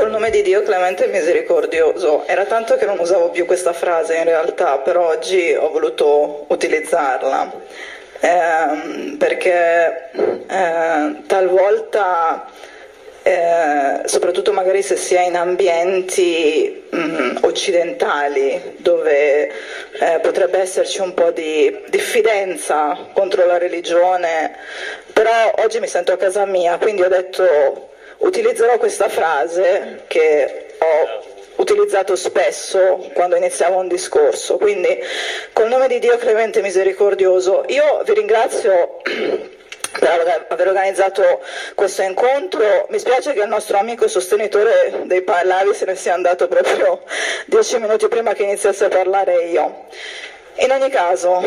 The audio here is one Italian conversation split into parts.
Col nome di Dio clemente e misericordioso. Era tanto che non usavo più questa frase in realtà, però oggi ho voluto utilizzarla, perché talvolta, soprattutto magari se si è in ambienti occidentali, dove potrebbe esserci un po' di diffidenza contro la religione, però oggi mi sento a casa mia, quindi ho detto utilizzerò questa frase che ho utilizzato spesso quando iniziavo un discorso. Quindi, col nome di Dio clemente e misericordioso, io vi ringrazio per aver organizzato questo incontro. Mi spiace che il nostro amico e sostenitore dei Pahlavi se ne sia andato proprio 10 minuti prima che iniziasse a parlare io. In ogni caso,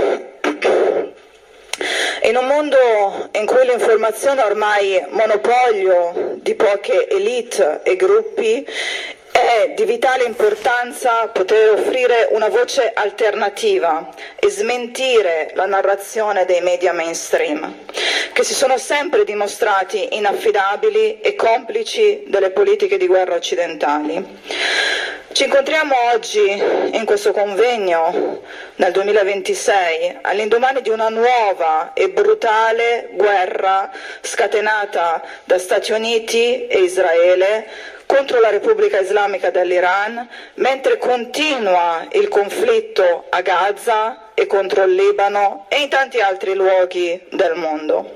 in un mondo in cui l'informazione è ormai monopolio di poche elite e gruppi, è di vitale importanza poter offrire una voce alternativa e smentire la narrazione dei media mainstream, che si sono sempre dimostrati inaffidabili e complici delle politiche di guerra occidentali. Ci incontriamo oggi in questo convegno nel 2026, all'indomani di una nuova e brutale guerra scatenata da Stati Uniti e Israele contro la Repubblica Islamica dell'Iran, mentre continua il conflitto a Gaza e contro il Libano e in tanti altri luoghi del mondo.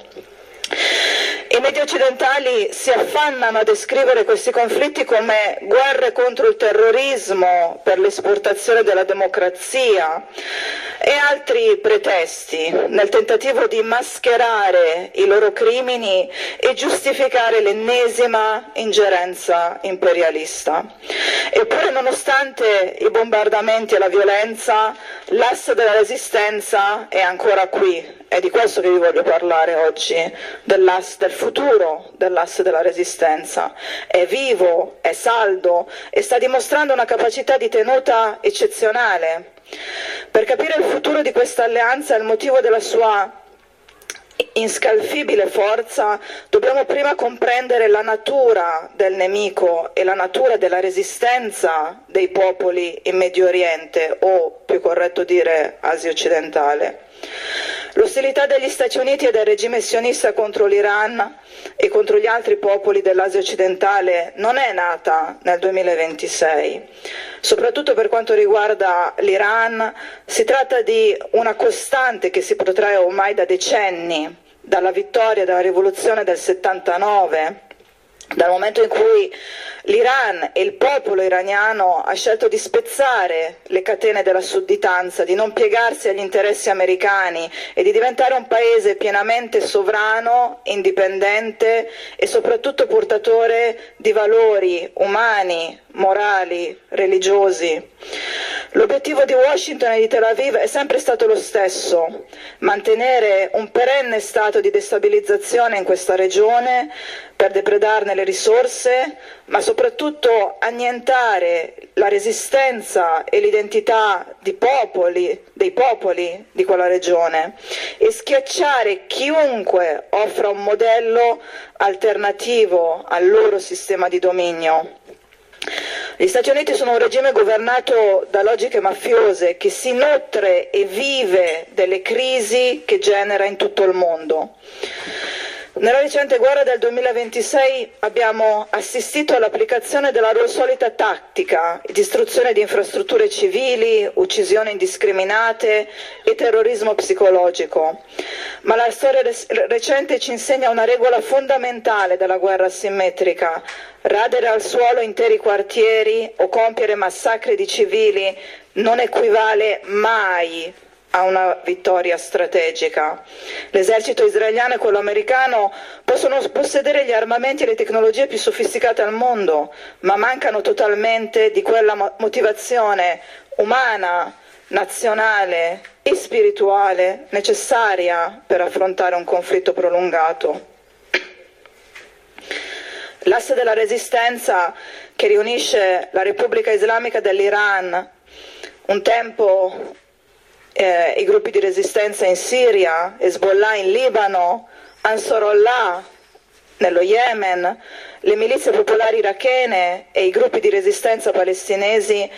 I media occidentali si affannano a descrivere questi conflitti come guerre contro il terrorismo, per l'esportazione della democrazia e altri pretesti, nel tentativo di mascherare i loro crimini e giustificare l'ennesima ingerenza imperialista. Eppure, nonostante i bombardamenti e la violenza, l'asse della resistenza è ancora qui. È di questo che vi voglio parlare oggi, del futuro dell'asse della resistenza. È vivo, è saldo e sta dimostrando una capacità di tenuta eccezionale. Per capire il futuro di questa alleanza e il motivo della sua inscalfibile forza, dobbiamo prima comprendere la natura del nemico e la natura della resistenza dei popoli in Medio Oriente, o più corretto dire Asia occidentale. L'ostilità degli Stati Uniti e del regime sionista contro l'Iran e contro gli altri popoli dell'Asia occidentale non è nata nel 2026. Soprattutto per quanto riguarda l'Iran, si tratta di una costante che si protrae ormai da decenni, dalla vittoria della rivoluzione del 79, dal momento in cui l'Iran e il popolo iraniano ha scelto di spezzare le catene della sudditanza, di non piegarsi agli interessi americani e di diventare un paese pienamente sovrano, indipendente e soprattutto portatore di valori umani, morali, religiosi. L'obiettivo di Washington e di Tel Aviv è sempre stato lo stesso: mantenere un perenne stato di destabilizzazione in questa regione per depredarne le risorse, ma soprattutto annientare la resistenza e l'identità dei popoli di quella regione e schiacciare chiunque offra un modello alternativo al loro sistema di dominio. Gli Stati Uniti sono un regime governato da logiche mafiose che si nutre e vive delle crisi che genera in tutto il mondo. Nella recente guerra del 2026 abbiamo assistito all'applicazione della loro solita tattica: distruzione di infrastrutture civili, uccisioni indiscriminate e terrorismo psicologico. Ma la storia recente ci insegna una regola fondamentale della guerra asimmetrica: radere al suolo interi quartieri o compiere massacri di civili non equivale mai a una vittoria strategica. L'esercito israeliano e quello americano possono possedere gli armamenti e le tecnologie più sofisticate al mondo, ma mancano totalmente di quella motivazione umana, nazionale e spirituale necessaria per affrontare un conflitto prolungato. L'asse della resistenza, che riunisce la Repubblica Islamica dell'Iran, un tempo i gruppi di resistenza in Siria, Hezbollah in Libano, Ansarullah nello Yemen, le milizie popolari irachene e i gruppi di resistenza palestinesi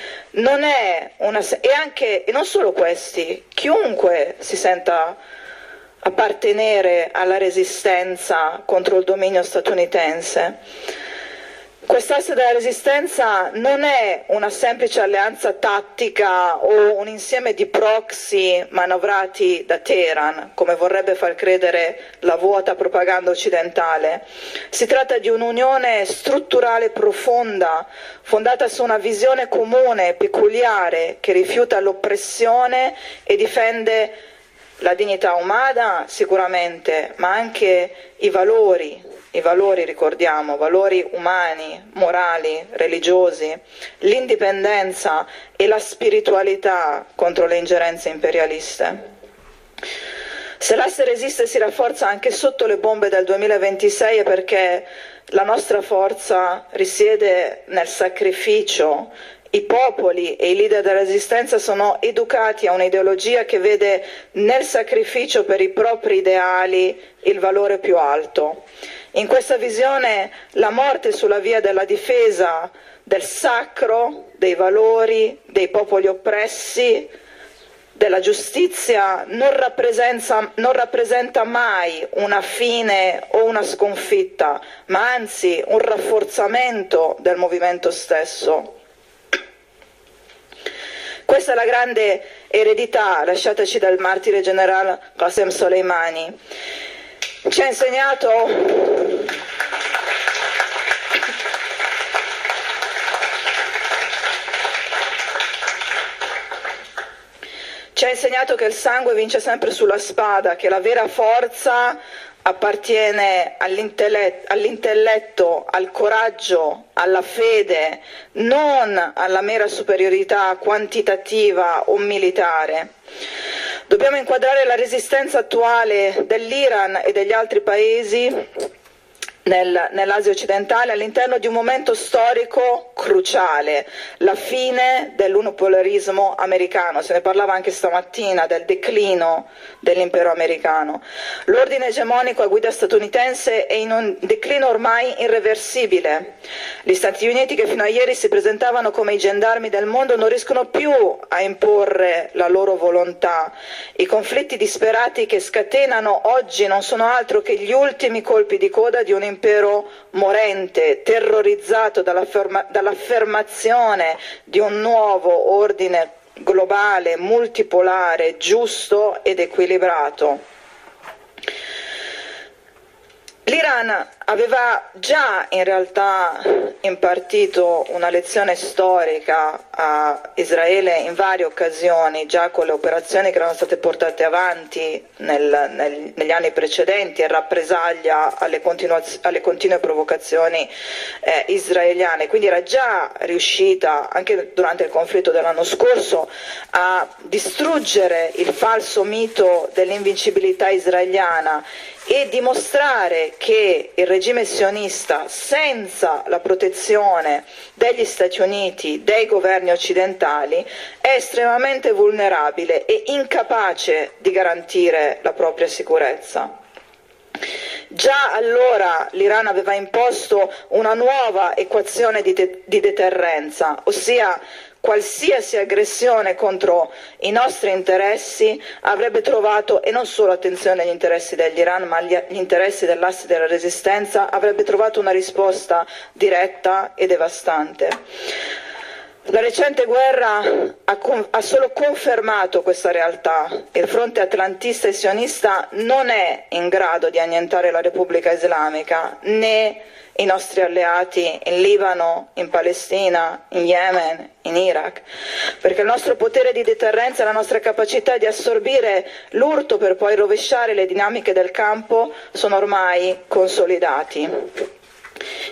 e non solo questi, chiunque si senta appartenere alla resistenza contro il dominio statunitense. Quest'asse della resistenza non è una semplice alleanza tattica o un insieme di proxy manovrati da Teheran, come vorrebbe far credere la vuota propaganda occidentale. Si tratta di un'unione strutturale profonda, fondata su una visione comune, peculiare, che rifiuta l'oppressione e difende la dignità umana sicuramente, ma anche i valori, ricordiamo, valori umani, morali, religiosi, l'indipendenza e la spiritualità contro le ingerenze imperialiste. Se l'asse resiste e si rafforza anche sotto le bombe del 2026 è perché la nostra forza risiede nel sacrificio. I popoli e i leader della resistenza sono educati a un'ideologia che vede nel sacrificio per i propri ideali il valore più alto. In questa visione la morte sulla via della difesa del sacro, dei valori, dei popoli oppressi, della giustizia non rappresenta mai una fine o una sconfitta, ma anzi un rafforzamento del movimento stesso. Questa è la grande eredità lasciataci dal martire generale Qasem Soleimani. Ci ha insegnato che il sangue vince sempre sulla spada, che la vera forza appartiene all'intelletto, al coraggio, alla fede, non alla mera superiorità quantitativa o militare. Dobbiamo inquadrare la resistenza attuale dell'Iran e degli altri paesi nell'Asia occidentale all'interno di un momento storico cruciale, la fine dell'unipolarismo americano. Se ne parlava anche stamattina del declino dell'impero americano. L'ordine egemonico a guida statunitense è in un declino ormai irreversibile. Gli Stati Uniti, che fino a ieri si presentavano come i gendarmi del mondo, non riescono più a imporre la loro volontà. I conflitti disperati che scatenano oggi non sono altro che gli ultimi colpi di coda di un impero morente, terrorizzato dall'affermazione di un nuovo ordine globale, multipolare, giusto ed equilibrato. L'Iran aveva già in realtà impartito una lezione storica a Israele in varie occasioni, già con le operazioni che erano state portate avanti negli anni precedenti in rappresaglia alle continue provocazioni israeliane. Quindi era già riuscita, anche durante il conflitto dell'anno scorso, a distruggere il falso mito dell'invincibilità israeliana e dimostrare che il regime sionista, senza la protezione degli Stati Uniti, dei governi occidentali, è estremamente vulnerabile e incapace di garantire la propria sicurezza. Già allora l'Iran aveva imposto una nuova equazione di deterrenza, ossia qualsiasi aggressione contro i nostri interessi avrebbe trovato, e non solo attenzione agli interessi dell'Iran, ma agli interessi dell'asse della resistenza, avrebbe trovato una risposta diretta e devastante. La recente guerra ha solo confermato questa realtà. Il fronte atlantista e sionista non è in grado di annientare la Repubblica Islamica, né i nostri alleati in Libano, in Palestina, in Yemen, in Iraq, perché il nostro potere di deterrenza e la nostra capacità di assorbire l'urto per poi rovesciare le dinamiche del campo sono ormai consolidati.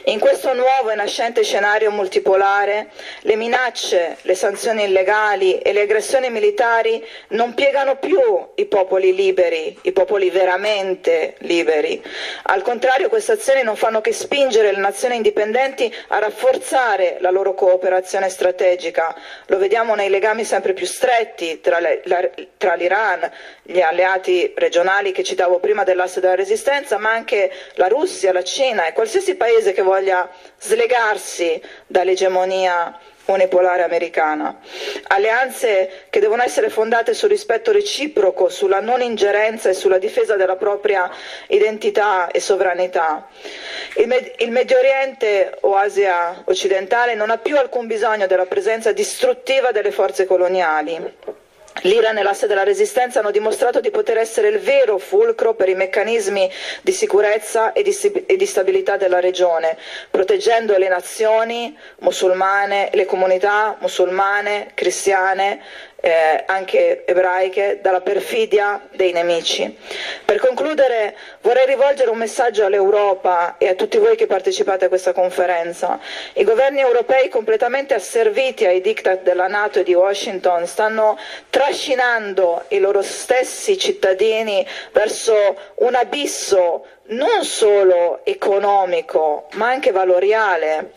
In questo nuovo e nascente scenario multipolare, le minacce, le sanzioni illegali e le aggressioni militari non piegano più i popoli liberi, i popoli veramente liberi. Al contrario, queste azioni non fanno che spingere le nazioni indipendenti a rafforzare la loro cooperazione strategica. Lo vediamo nei legami sempre più stretti tra l'Iran, gli alleati regionali che citavo prima dell'asse della resistenza, ma anche la Russia, la Cina e qualsiasi paese che voglia slegarsi dall'egemonia unipolare americana. Alleanze che devono essere fondate sul rispetto reciproco, sulla non ingerenza e sulla difesa della propria identità e sovranità. Il Medio Oriente o Asia occidentale non ha più alcun bisogno della presenza distruttiva delle forze coloniali. L'Iran e l'asse della resistenza hanno dimostrato di poter essere il vero fulcro per i meccanismi di sicurezza e di stabilità della regione, proteggendo le nazioni musulmane, le comunità musulmane, cristiane, anche ebraiche, dalla perfidia dei nemici. Per concludere, vorrei rivolgere un messaggio all'Europa e a tutti voi che partecipate a questa conferenza. I governi europei, completamente asserviti ai diktat della NATO e di Washington, stanno trascinando i loro stessi cittadini verso un abisso non solo economico, ma anche valoriale,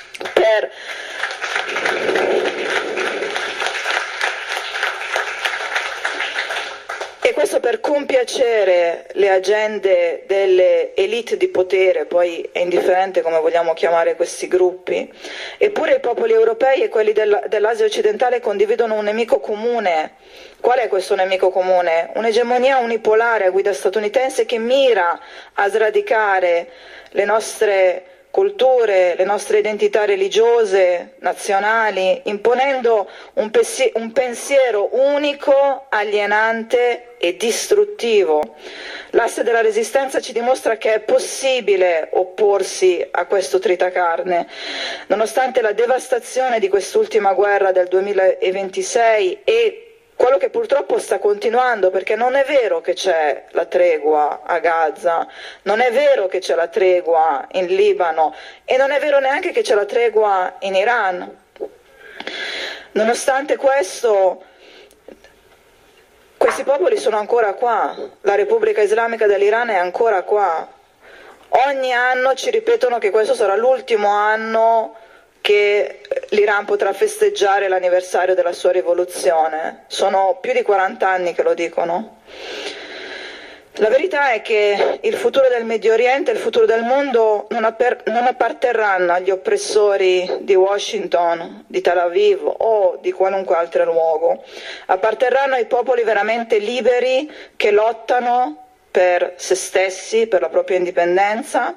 e questo per compiacere le agende delle elite di potere, poi è indifferente come vogliamo chiamare questi gruppi. Eppure i popoli europei e quelli dell'Asia occidentale condividono un nemico comune. Qual è questo nemico comune? Un'egemonia unipolare a guida statunitense che mira a sradicare le nostre culture, le nostre identità religiose, nazionali, imponendo un pensiero unico, alienante e distruttivo. L'asse della resistenza ci dimostra che è possibile opporsi a questo tritacarne. Nonostante la devastazione di quest'ultima guerra del 2026 e quello che purtroppo sta continuando, perché non è vero che c'è la tregua a Gaza, non è vero che c'è la tregua in Libano e non è vero neanche che c'è la tregua in Iran. Nonostante questo, questi popoli sono ancora qua, la Repubblica Islamica dell'Iran è ancora qua. Ogni anno ci ripetono che questo sarà l'ultimo anno che l'Iran potrà festeggiare l'anniversario della sua rivoluzione. Sono più di 40 anni che lo dicono. La verità è che il futuro del Medio Oriente, il futuro del mondo non apparterranno agli oppressori di Washington, di Tel Aviv o di qualunque altro luogo. Apparterranno ai popoli veramente liberi che lottano per se stessi, per la propria indipendenza.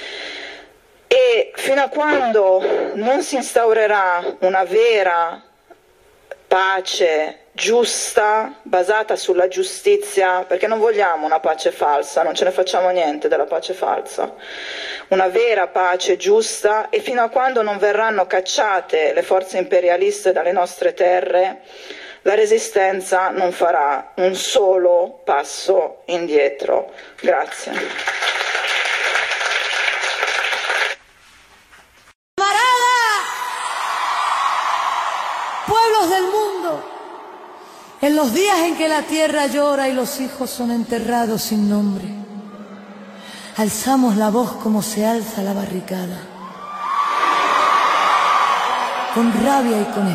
E fino a quando non si instaurerà una vera pace giusta, basata sulla giustizia, perché non vogliamo una pace falsa, non ce ne facciamo niente della pace falsa, una vera pace giusta, e fino a quando non verranno cacciate le forze imperialiste dalle nostre terre, la resistenza non farà un solo passo indietro. Grazie. Pueblos del mundo, en los días en que la tierra llora y los hijos son enterrados sin nombre, alzamos la voz como se alza la barricada, con rabia y con